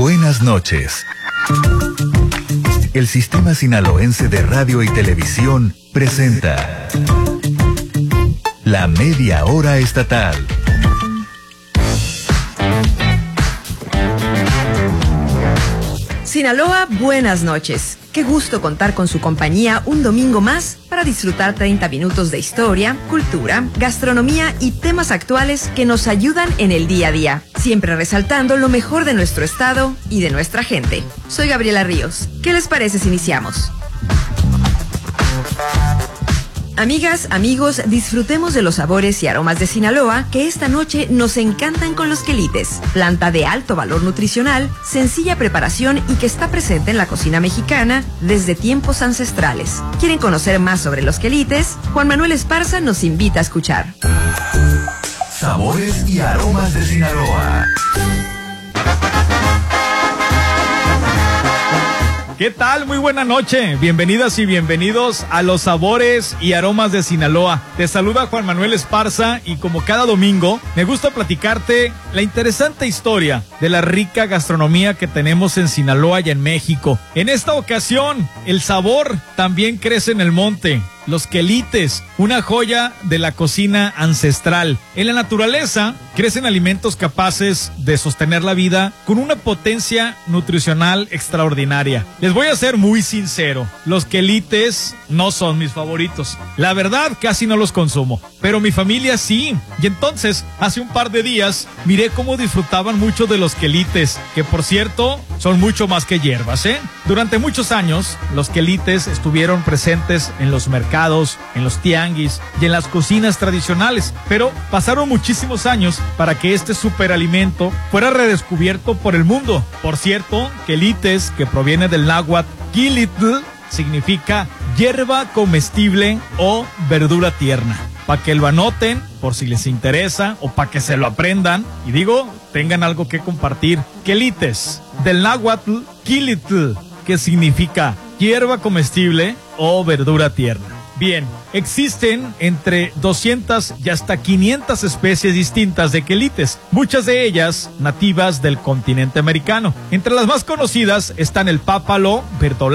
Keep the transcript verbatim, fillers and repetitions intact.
Buenas noches. El Sistema Sinaloense de Radio y Televisión presenta La Media Hora Estatal. Sinaloa, buenas noches. Qué gusto contar con su compañía un domingo más para disfrutar treinta minutos de historia, cultura, gastronomía y temas actuales que nos ayudan en el día a día, siempre resaltando lo mejor de nuestro estado y de nuestra gente. Soy Gabriela Ríos. ¿Qué les parece si iniciamos? Amigas, amigos, disfrutemos de los sabores y aromas de Sinaloa que esta noche nos encantan con los quelites, planta de alto valor nutricional, sencilla preparación y que está presente en la cocina mexicana desde tiempos ancestrales. ¿Quieren conocer más sobre los quelites? Juan Manuel Esparza nos invita a escuchar. Sabores y aromas de Sinaloa. ¿Qué tal? Muy buena noche. Bienvenidas y bienvenidos a los sabores y aromas de Sinaloa. Te saluda Juan Manuel Esparza y como cada domingo me gusta platicarte la interesante historia de la rica gastronomía que tenemos en Sinaloa y en México. En esta ocasión, el sabor también crece en el monte. Los quelites, una joya de la cocina ancestral. En la naturaleza crecen alimentos capaces de sostener la vida con una potencia nutricional extraordinaria. Les voy a ser muy sincero, los quelites no son mis favoritos. La verdad, casi no los consumo, pero mi familia sí. Y entonces, hace un par de días, miré cómo disfrutaban mucho de los quelites, que por cierto, son mucho más que hierbas, ¿eh? Durante muchos años, los quelites estuvieron presentes en los mercados, en los tianguis y en las cocinas tradicionales, pero pasaron muchísimos años para que este superalimento fuera redescubierto por el mundo. Por cierto, quelites, que proviene del náhuatl quilitl, significa hierba comestible o verdura tierna. Para que lo anoten, por si les interesa, o para que se lo aprendan, y digo, tengan algo que compartir. Quelites, del náhuatl quilitl, que significa hierba comestible o verdura tierna. Bien, existen entre doscientas y hasta quinientas especies distintas de quelites, muchas de ellas nativas del continente americano. Entre las más conocidas están el pápalo, verdolaga,